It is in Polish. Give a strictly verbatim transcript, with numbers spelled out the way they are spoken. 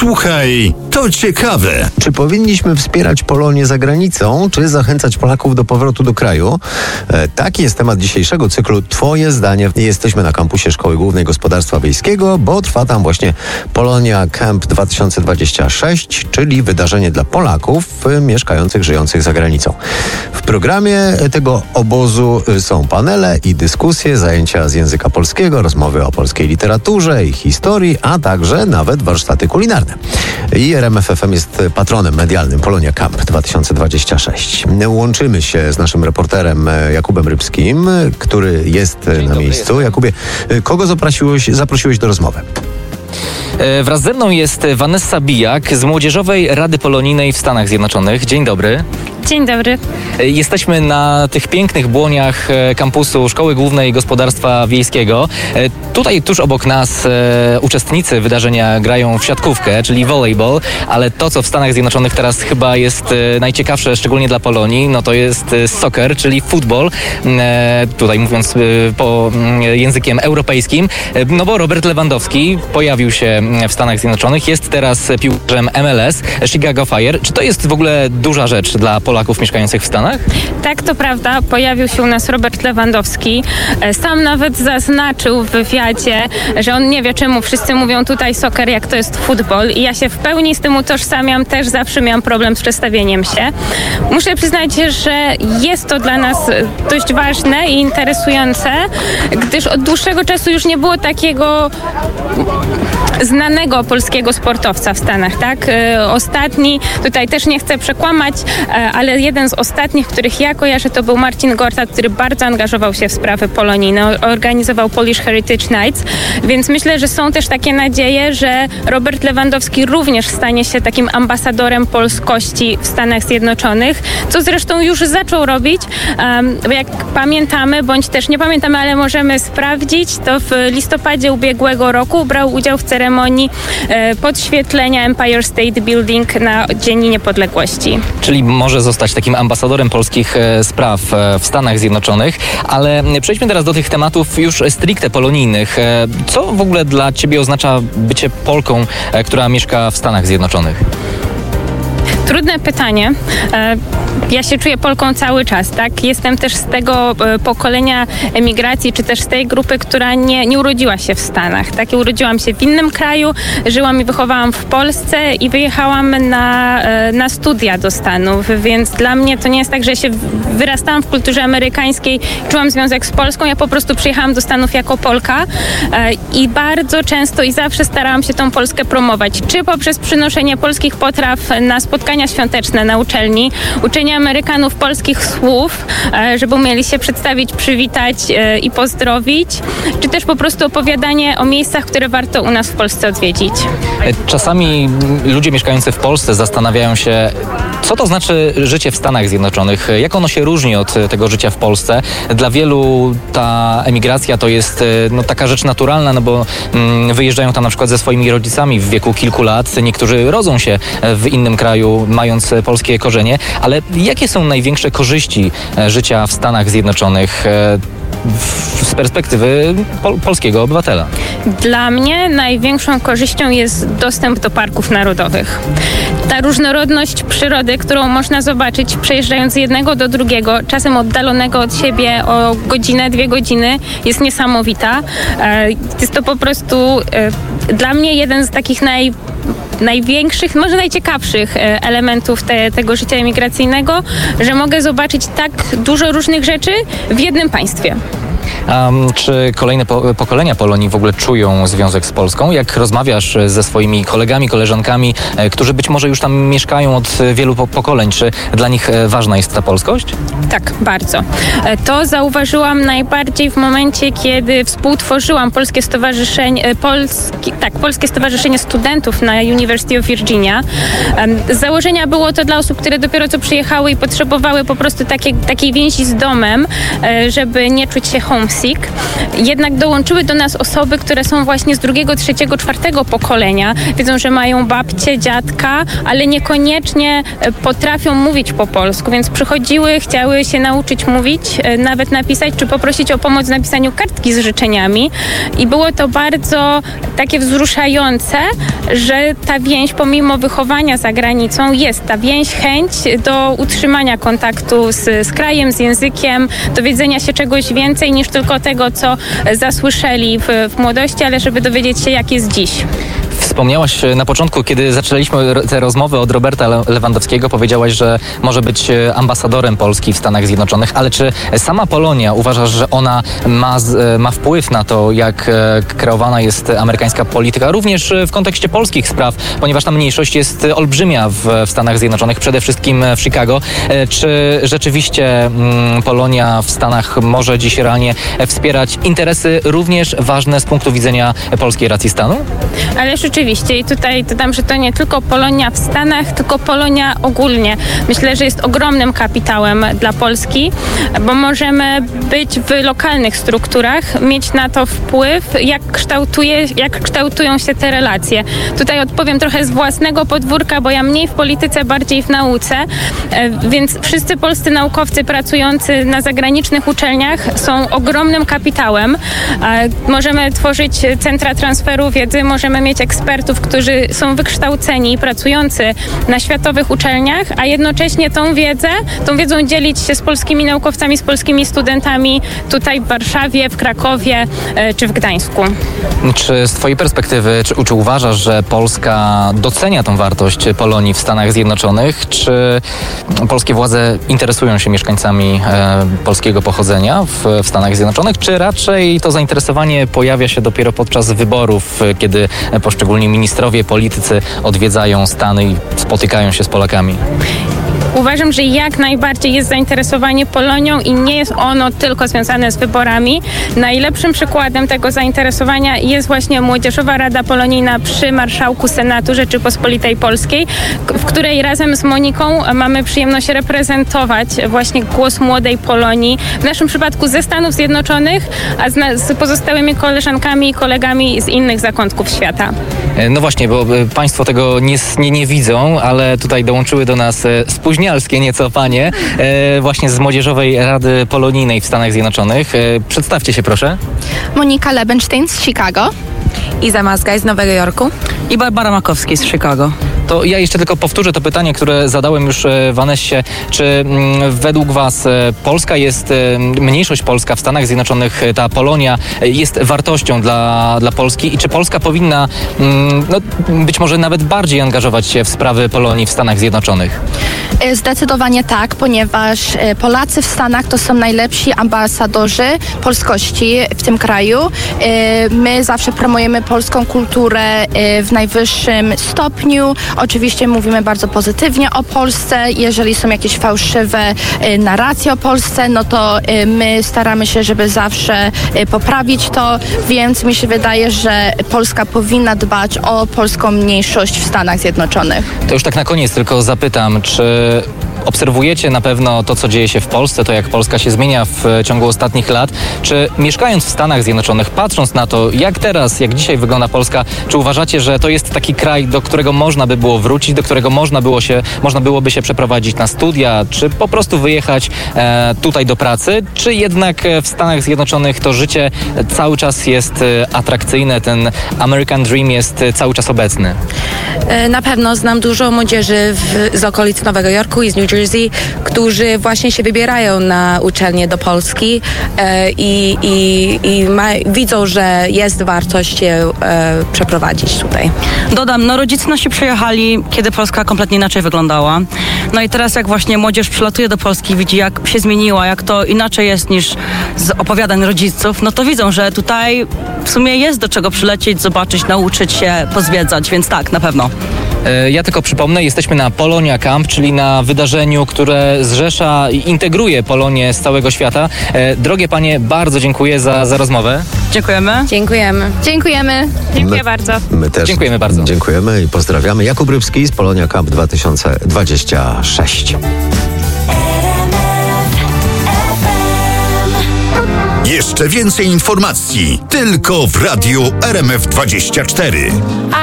Słuchaj, to ciekawe. Czy powinniśmy wspierać Polonię za granicą, czy zachęcać Polaków do powrotu do kraju? E, taki jest temat dzisiejszego cyklu Twoje zdanie. Jesteśmy na kampusie Szkoły Głównej Gospodarstwa Wiejskiego, bo trwa tam właśnie Polonia Camp dwa tysiące dwadzieścia sześć, czyli wydarzenie dla Polaków y, mieszkających, żyjących za granicą. W programie tego obozu są panele i dyskusje, zajęcia z języka polskiego, rozmowy o polskiej literaturze i historii, a także nawet warsztaty kulinarne. I R M F F M jest patronem medialnym Polonia Camp dwa tysiące dwadzieścia sześć. Łączymy się z naszym reporterem Jakubem Rybskim, który jest Dzień na miejscu. Dobry, Jakubie, kogo zaprosiłeś, zaprosiłeś do rozmowy? Wraz ze mną jest Vanessa Bijak z Młodzieżowej Rady Polonijnej w Stanach Zjednoczonych. Dzień dobry. Dzień dobry. Jesteśmy na tych pięknych błoniach kampusu Szkoły Głównej Gospodarstwa Wiejskiego. Tutaj tuż obok nas e, uczestnicy wydarzenia grają w siatkówkę, czyli volleyball, ale to, co w Stanach Zjednoczonych teraz chyba jest e, najciekawsze, szczególnie dla Polonii, no to jest e, soccer, czyli futbol, e, tutaj mówiąc e, po e, językiem europejskim, e, no bo Robert Lewandowski pojawił się w Stanach Zjednoczonych, jest teraz piłkarzem M L S, Chicago Fire. Czy to jest w ogóle duża rzecz dla Polaków mieszkających w Stanach? Tak, to prawda. Pojawił się u nas Robert Lewandowski. Sam nawet zaznaczył w wywiadzie, że on nie wie, czemu wszyscy mówią tutaj soccer, jak to jest futbol. I ja się w pełni z tym utożsamiam. Też zawsze miałam problem z przestawieniem się. Muszę przyznać, że jest to dla nas dość ważne i interesujące, gdyż od dłuższego czasu już nie było takiego znanego polskiego sportowca w Stanach, tak? Ostatni, tutaj też nie chcę przekłamać, ale jeden z ostatnich, których ja kojarzę, to był Marcin Gortat, który bardzo angażował się w sprawy polonijne, organizował Polish Heritage Nights, więc myślę, że są też takie nadzieje, że Robert Lewandowski również stanie się takim ambasadorem polskości w Stanach Zjednoczonych, co zresztą już zaczął robić, bo jak pamiętamy, bądź też nie pamiętamy, ale możemy sprawdzić, to w listopadzie ubiegłego roku brał udział w ceremonii podświetlenia Empire State Building na Dzień Niepodległości. Czyli może zostać takim ambasadorem polskich e, spraw e, w Stanach Zjednoczonych, ale przejdźmy teraz do tych tematów już stricte polonijnych. E, co w ogóle dla Ciebie oznacza bycie Polką, e, która mieszka w Stanach Zjednoczonych? Trudne pytanie. Ja się czuję Polką cały czas, tak? Jestem też z tego pokolenia emigracji, czy też z tej grupy, która nie, nie urodziła się w Stanach, tak? Ja urodziłam się w innym kraju, żyłam i wychowałam w Polsce i wyjechałam na, na studia do Stanów, więc dla mnie to nie jest tak, że się wyrastałam w kulturze amerykańskiej, czułam związek z Polską, ja po prostu przyjechałam do Stanów jako Polka i bardzo często i zawsze starałam się tą Polskę promować, czy poprzez przynoszenie polskich potraw na spotkania świąteczne na uczelni, uczenie Amerykanów polskich słów, żeby umieli się przedstawić, przywitać i pozdrowić, czy też po prostu opowiadanie o miejscach, które warto u nas w Polsce odwiedzić. Czasami ludzie mieszkający w Polsce zastanawiają się, co to znaczy życie w Stanach Zjednoczonych, jak ono się różni od tego życia w Polsce. Dla wielu ta emigracja to jest no, taka rzecz naturalna, no bo mm, wyjeżdżają tam na przykład ze swoimi rodzicami w wieku kilku lat, niektórzy rodzą się w innym kraju, mając polskie korzenie, ale jakie są największe korzyści życia w Stanach Zjednoczonych z perspektywy pol- polskiego obywatela? Dla mnie największą korzyścią jest dostęp do parków narodowych. Ta różnorodność przyrody, którą można zobaczyć przejeżdżając z jednego do drugiego, czasem oddalonego od siebie o godzinę, dwie godziny, jest niesamowita. Jest to po prostu dla mnie jeden z takich naj największych, może najciekawszych elementów te, tego życia emigracyjnego, że mogę zobaczyć tak dużo różnych rzeczy w jednym państwie. Um, czy kolejne po- pokolenia Polonii w ogóle czują związek z Polską? Jak rozmawiasz ze swoimi kolegami, koleżankami, e, którzy być może już tam mieszkają od wielu po- pokoleń, czy dla nich e, ważna jest ta polskość? Tak, bardzo. E, To zauważyłam najbardziej w momencie, kiedy współtworzyłam Polskie Stowarzyszenie, Polski, tak, Polskie Stowarzyszenie Studentów na University of Virginia. Em, Z założenia było to dla osób, które dopiero co przyjechały i potrzebowały po prostu takie, takiej więzi z domem, e, żeby nie czuć się homesick. Meksyk. Jednak dołączyły do nas osoby, które są właśnie z drugiego, trzeciego, czwartego pokolenia. Wiedzą, że mają babcię, dziadka, ale niekoniecznie potrafią mówić po polsku, więc przychodziły, chciały się nauczyć mówić, nawet napisać, czy poprosić o pomoc w napisaniu kartki z życzeniami. I było to bardzo takie wzruszające, że ta więź, pomimo wychowania za granicą, jest ta więź, chęć do utrzymania kontaktu z, z krajem, z językiem, dowiedzenia się czegoś więcej niż tylko tego, co zasłyszeli w, w młodości, ale żeby dowiedzieć się, jak jest dziś. Wspomniałaś na początku, kiedy zaczęliśmy te rozmowy od Roberta Lewandowskiego, powiedziałaś, że może być ambasadorem Polski w Stanach Zjednoczonych, ale czy sama Polonia, uważasz, że ona ma, ma wpływ na to, jak kreowana jest amerykańska polityka, również w kontekście polskich spraw, ponieważ ta mniejszość jest olbrzymia w, w Stanach Zjednoczonych, przede wszystkim w Chicago. Czy rzeczywiście Polonia w Stanach może dziś realnie wspierać interesy również ważne z punktu widzenia polskiej racji stanu? Ale rzeczywiście i tutaj dodam, że to nie tylko Polonia w Stanach, tylko Polonia ogólnie. Myślę, że jest ogromnym kapitałem dla Polski, bo możemy być w lokalnych strukturach, mieć na to wpływ, jak, kształtuje, jak kształtują się te relacje. Tutaj odpowiem trochę z własnego podwórka, bo ja mniej w polityce, bardziej w nauce, więc wszyscy polscy naukowcy pracujący na zagranicznych uczelniach są ogromnym kapitałem. Możemy tworzyć centra transferu wiedzy, możemy mieć ekspertów, którzy są wykształceni, pracujący na światowych uczelniach, a jednocześnie tą wiedzę, tą wiedzą dzielić się z polskimi naukowcami, z polskimi studentami tutaj w Warszawie, w Krakowie czy w Gdańsku. Czy z twojej perspektywy, czy, czy uważasz, że Polska docenia tą wartość Polonii w Stanach Zjednoczonych? Czy polskie władze interesują się mieszkańcami e, polskiego pochodzenia w, w Stanach Zjednoczonych? Czy raczej to zainteresowanie pojawia się dopiero podczas wyborów, kiedy poszczególni ministrowie, politycy odwiedzają Stany i spotykają się z Polakami? Uważam, że jak najbardziej jest zainteresowanie Polonią i nie jest ono tylko związane z wyborami. Najlepszym przykładem tego zainteresowania jest właśnie Młodzieżowa Rada Polonijna przy Marszałku Senatu Rzeczypospolitej Polskiej, w której razem z Moniką mamy przyjemność reprezentować właśnie głos młodej Polonii, w naszym przypadku ze Stanów Zjednoczonych, a z, na, z pozostałymi koleżankami i kolegami z innych zakątków świata. No właśnie, bo państwo tego nie, nie, nie widzą, ale tutaj dołączyły do nas spóźnialskie nieco panie, e, właśnie z Młodzieżowej Rady Polonijnej w Stanach Zjednoczonych. E, przedstawcie się proszę. Monika Lebenstein z Chicago. Iza Mazgaj z Nowego Jorku. I Barbara Makowski z Chicago. To ja jeszcze tylko powtórzę to pytanie, które zadałem już Vanessie. Czy mm, według was Polska jest, mniejszość polska w Stanach Zjednoczonych, ta Polonia jest wartością dla, dla Polski i czy Polska powinna mm, no, być może nawet bardziej angażować się w sprawy Polonii w Stanach Zjednoczonych? Zdecydowanie tak, ponieważ Polacy w Stanach to są najlepsi ambasadorzy polskości w tym kraju. My zawsze promujemy polską kulturę w najwyższym stopniu. Oczywiście mówimy bardzo pozytywnie o Polsce. Jeżeli są jakieś fałszywe narracje o Polsce, no to my staramy się, żeby zawsze poprawić to, więc mi się wydaje, że Polska powinna dbać o polską mniejszość w Stanach Zjednoczonych. To już tak na koniec tylko zapytam, czy obserwujecie na pewno to, co dzieje się w Polsce, to jak Polska się zmienia w ciągu ostatnich lat. Czy mieszkając w Stanach Zjednoczonych, patrząc na to, jak teraz, jak dzisiaj wygląda Polska, czy uważacie, że to jest taki kraj, do którego można by było wrócić, do którego można, było się, można byłoby się przeprowadzić na studia, czy po prostu wyjechać e, tutaj do pracy, czy jednak w Stanach Zjednoczonych to życie cały czas jest atrakcyjne, ten American Dream jest cały czas obecny? Na pewno znam dużo młodzieży w, z okolic Nowego Jorku i z New Jersey, którzy właśnie się wybierają na uczelnię do Polski e, i, i, i ma, widzą, że jest wartość się e, przeprowadzić tutaj. Dodam, no rodzice nasi przyjechali, kiedy Polska kompletnie inaczej wyglądała. No i teraz jak właśnie młodzież przylatuje do Polski, widzi jak się zmieniła, jak to inaczej jest niż z opowiadań rodziców, no to widzą, że tutaj w sumie jest do czego przylecieć, zobaczyć, nauczyć się, pozwiedzać, więc tak, na pewno. Ja tylko przypomnę, jesteśmy na Polonia Camp, czyli na wydarzeniu, które zrzesza i integruje Polonię z całego świata. Drogie panie, bardzo dziękuję za, za rozmowę. Dziękujemy. Dziękujemy. Dziękujemy. Dziękuję My, bardzo. My też Dziękujemy bardzo. Dziękujemy i pozdrawiamy. Jakub Rybski z Polonia Camp dwa tysiące dwudziesty szósty. Jeszcze więcej informacji tylko w Radiu R M F dwadzieścia cztery.